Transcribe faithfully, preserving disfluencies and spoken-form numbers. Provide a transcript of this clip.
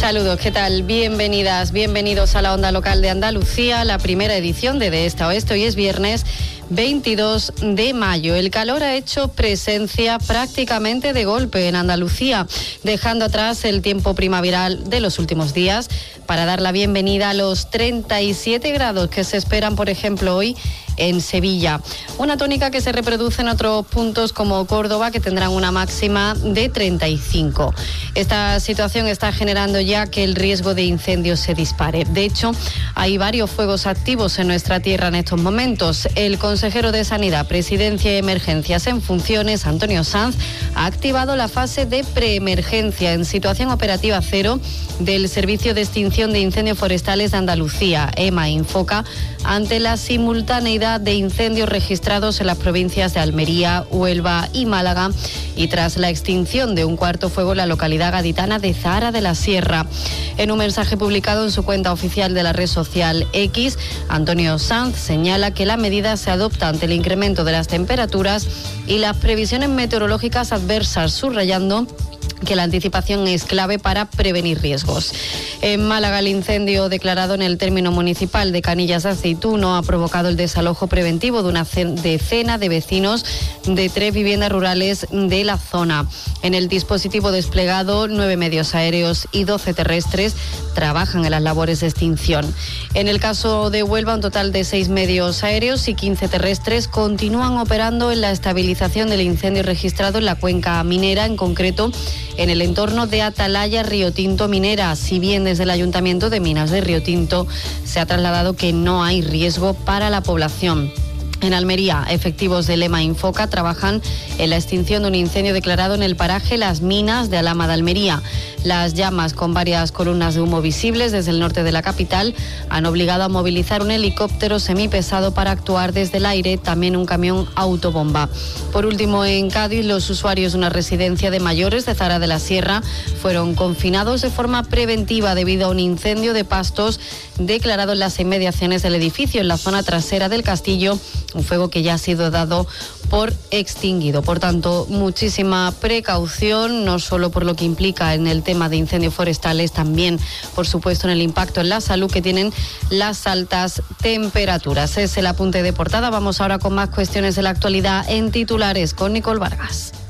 Saludos, ¿qué tal? Bienvenidas, bienvenidos a la Onda Local de Andalucía, la primera edición de De Esta a Oeste. Hoy es viernes veintidós de mayo. El calor ha hecho presencia prácticamente de golpe en Andalucía, dejando atrás el tiempo primaveral de los últimos días para dar la bienvenida a los treinta y siete grados que se esperan, por ejemplo, hoy en Sevilla. Una tónica que se reproduce en otros puntos como Córdoba, que tendrán una máxima de treinta y cinco. Esta situación está generando ya que el riesgo de incendios se dispare. De hecho, hay varios fuegos activos en nuestra tierra en estos momentos. El consejero de Sanidad, Presidencia y Emergencias en funciones, Antonio Sanz, ha activado la fase de preemergencia en situación operativa cero del Servicio de Extinción de Incendios Forestales de Andalucía, EMA Infoca, ante la simultaneidad de incendios registrados en las provincias de Almería, Huelva y Málaga, y tras la extinción de un cuarto fuego en la localidad gaditana de Zahara de la Sierra. En un mensaje publicado en su cuenta oficial de la red social X, Antonio Sanz señala que la medida se adopta ante el incremento de las temperaturas y las previsiones meteorológicas adversas, subrayando que la anticipación es clave para prevenir riesgos. En Málaga, el incendio declarado en el término municipal de Canillas de Aceituno ha provocado el desalojo preventivo de una decena de vecinos de tres viviendas rurales de la zona. En el dispositivo desplegado, nueve medios aéreos y doce terrestres trabajan en las labores de extinción. En el caso de Huelva, un total de seis medios aéreos y quince terrestres continúan operando en la estabilización del incendio registrado en la cuenca minera, en concreto en el entorno de Atalaya Río Tinto Minera, si bien desde el Ayuntamiento de Minas de Río Tinto se ha trasladado que no hay riesgo para la población. En Almería, efectivos del EMA Infoca trabajan en la extinción de un incendio declarado en el paraje Las Minas de Alhama de Almería. Las llamas, con varias columnas de humo visibles desde el norte de la capital, han obligado a movilizar un helicóptero semipesado para actuar desde el aire, también un camión autobomba. Por último, en Cádiz, los usuarios de una residencia de mayores de Zahara de la Sierra fueron confinados de forma preventiva debido a un incendio de pastos declarado en las inmediaciones del edificio, en la zona trasera del castillo, un fuego que ya ha sido dado por extinguido. Por tanto, muchísima precaución, no solo por lo que implica en el tema de incendios forestales, también, por supuesto, en el impacto en la salud que tienen las altas temperaturas. Es el apunte de portada. Vamos ahora con más cuestiones de la actualidad en titulares con Nicole Vargas.